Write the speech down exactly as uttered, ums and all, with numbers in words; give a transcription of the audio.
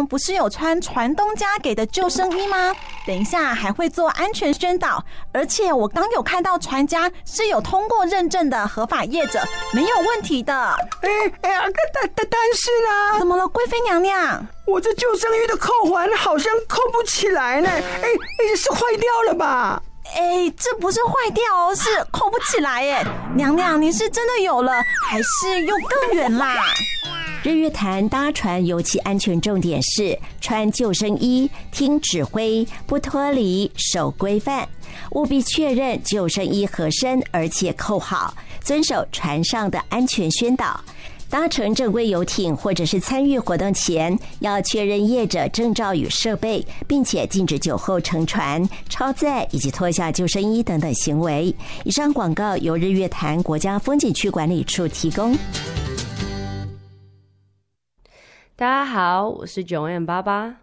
上不是有穿船东家给的救生衣吗？等一下还会做安全宣导，而且我刚有看到船家是有通过认证的合法业者，没有问题的。 哎哎呀，但但但是呢？ 怎么了，贵妃娘娘？ 我这救生衣的扣环好像扣不起来呢，哎哎，是坏掉了吧？ 哎，这不是坏掉哦，是扣不起来耶。娘娘，你是真的有了，还是又更远啦？ 日月潭搭船尤其安全重点是穿救生衣、听指挥、不脱离、守规范，务必确认救生衣合身而且扣好，遵守船上的安全宣导。搭乘正规游艇或者是参与活动前，要确认业者证照与设备，并且禁止酒后乘船、超载以及脱下救生衣等等行为。以上广告由日月潭国家风景区管理处提供。 大家好，我是九 N 八八。